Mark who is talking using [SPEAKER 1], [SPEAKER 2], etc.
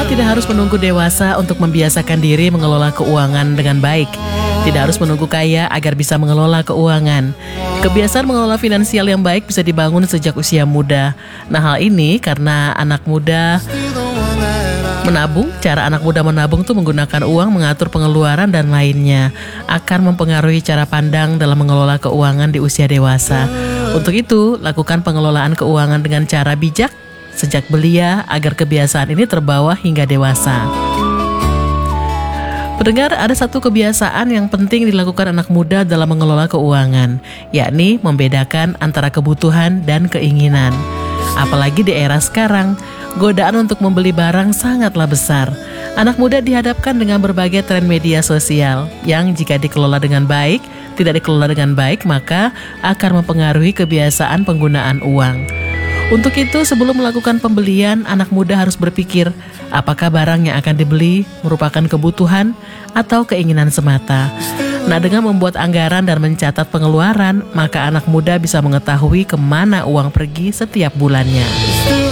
[SPEAKER 1] tidak harus menunggu dewasa untuk membiasakan diri mengelola keuangan dengan baik. Tidak harus menunggu kaya agar bisa mengelola keuangan. Kebiasaan mengelola finansial yang baik bisa dibangun sejak usia muda. Nah, hal ini karena anak muda menabung. Cara anak muda menabung tuh menggunakan uang, mengatur pengeluaran dan lainnya akan mempengaruhi cara pandang dalam mengelola keuangan di usia dewasa. Untuk itu, lakukan pengelolaan keuangan dengan cara bijak sejak belia agar kebiasaan ini terbawa hingga dewasa. Pendengar, ada satu kebiasaan yang penting dilakukan anak muda dalam mengelola keuangan, yakni membedakan antara kebutuhan dan keinginan. Apalagi di era sekarang, godaan untuk membeli barang sangatlah besar. Anak muda dihadapkan dengan berbagai tren media sosial yang jika dikelola dengan baik, tidak dikelola dengan baik, maka akan mempengaruhi kebiasaan penggunaan uang. Untuk itu, sebelum melakukan pembelian, anak muda harus berpikir apakah barang yang akan dibeli merupakan kebutuhan atau keinginan semata. Nah, dengan membuat anggaran dan mencatat pengeluaran, maka anak muda bisa mengetahui kemana uang pergi setiap bulannya.